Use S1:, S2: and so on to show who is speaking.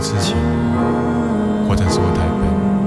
S1: 之前，或者是我台北。